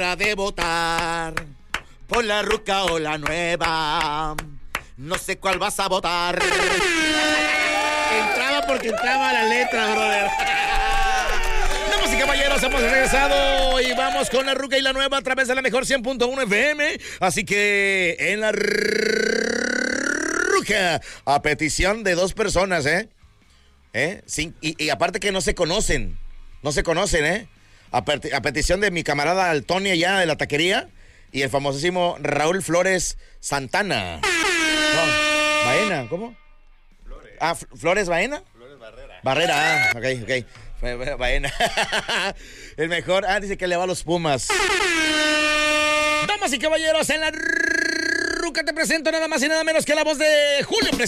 hora de votar por la ruca o la nueva. No sé cuál vas a votar. Entraba porque entraba la letra, brother. Damas y caballeros, hemos regresado y vamos con la ruca y la nueva a través de la mejor 100.1 FM. Así que en la ruca, a petición de 2 personas, y aparte que no se conocen, a petición de mi camarada Tony allá de la taquería y el famosísimo Raúl Flores Santana. No, Baena, ¿cómo? Flores. ¿Flores Baena? Flores Barrera. Barrera, ok. Baena. El mejor, dice que le va a los Pumas. Damas y caballeros, en la ruca te presento nada más y nada menos que la voz de Julio Presente.